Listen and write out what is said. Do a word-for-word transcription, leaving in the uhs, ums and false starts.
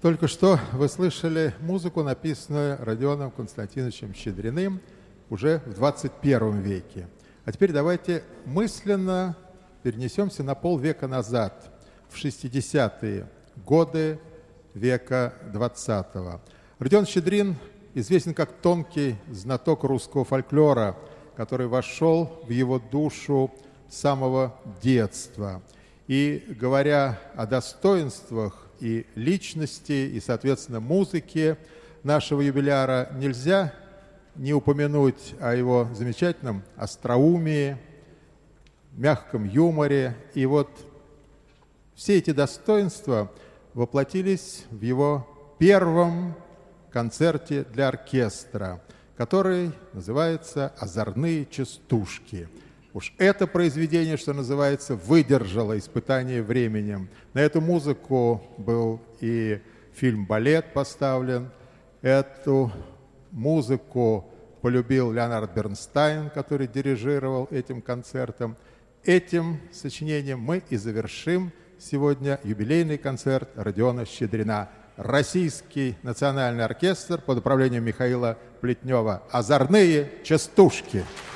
Только что вы слышали музыку, написанную Родионом Константиновичем Щедриным уже в двадцать первом веке. А теперь давайте мысленно перенесемся на полвека назад, в шестидесятые годы века двадцатого. Родион Щедрин известен как тонкий знаток русского фольклора, который вошел в его душу с самого детства. И говоря о достоинствах и личности, и, соответственно, музыке нашего юбиляра, нельзя не упомянуть о его замечательном остроумии, мягком юморе. И вот все эти достоинства воплотились в его первом концерте для оркестра, который называется «Озорные частушки». Уж это произведение, что называется, выдержало испытание временем. На эту музыку был и фильм-балет поставлен. Эту музыку полюбил Леонард Бернстайн, который дирижировал этим концертом. Этим сочинением мы и завершим сегодня юбилейный концерт Родиона Щедрина. Российский национальный оркестр под управлением Михаила Плетнева. «Озорные частушки».